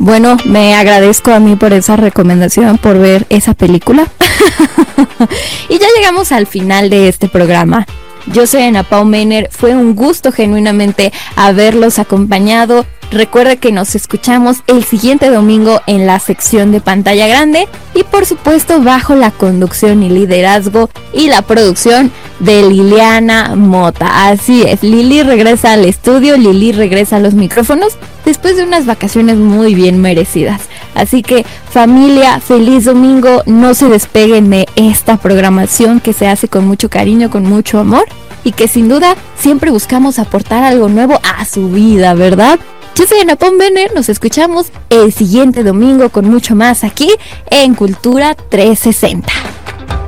Bueno, me agradezco a mí por esa recomendación, por ver esa película. Y ya llegamos al final de este programa. Yo soy Ana Pau Mener, fue un gusto genuinamente haberlos acompañado. Recuerda que nos escuchamos el siguiente domingo en la sección de pantalla grande y por supuesto bajo la conducción y liderazgo y la producción de Liliana Mota. Así es, Lili regresa al estudio, Lili regresa a los micrófonos después de unas vacaciones muy bien merecidas. Así que familia, feliz domingo, no se despeguen de esta programación que se hace con mucho cariño, con mucho amor y que sin duda siempre buscamos aportar algo nuevo a su vida, ¿verdad? Yo soy Ana Pau Mener, nos escuchamos el siguiente domingo con mucho más aquí en Cultura 360.